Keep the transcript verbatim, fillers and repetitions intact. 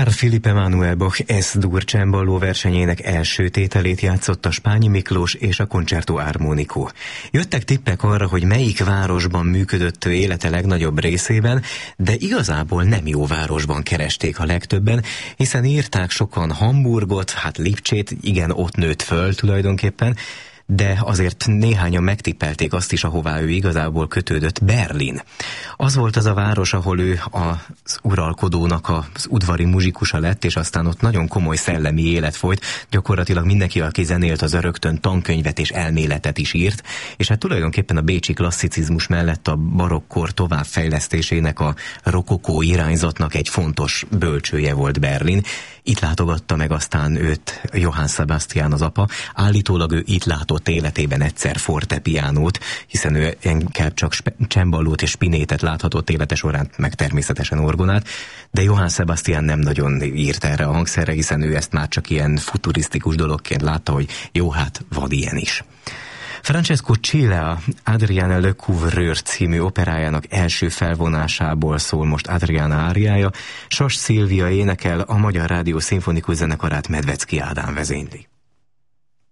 Karl Philipp Emanuel Bach S-dur cemballó versenyének első tételét játszott a Spányi Miklós és a Concerto Armonico. Jöttek tippek arra, hogy melyik városban működött ő élete legnagyobb részében, de igazából nem jó városban keresték a legtöbben, hiszen írták sokan Hamburgot, hát Lipcsét, igen, ott nőtt föl tulajdonképpen, de azért néhányan megtippelték azt is, ahová ő igazából kötődött, Berlin. Az volt az a város, ahol ő az uralkodónak az udvari muzsikusa lett, és aztán ott nagyon komoly szellemi élet folyt. Gyakorlatilag mindenki, aki zenélt, az rögtön tankönyvet és elméletet is írt, és hát tulajdonképpen a bécsi klasszicizmus mellett a barokkor továbbfejlesztésének, a rokokó irányzatnak egy fontos bölcsője volt Berlin. Itt látogatta meg aztán őt Johann Sebastian az apa. Állítólag ő itt látott életében egyszer fortepiánót, hiszen ő inkább csak cemballót és spinétet láthatott élete során, meg természetesen orgonát, de Johann Sebastian nem nagyon írt erre a hangszerre, hiszen ő ezt már csak ilyen futurisztikus dologként látta, hogy jó, hát van ilyen is. Francesco Cilea Adriana Le Couvreur című operájának első felvonásából szól most Adriana áriája. Sas Szilvia énekel, a Magyar Rádió Szimfonikus Zenekarát Medvecki Ádám vezényli.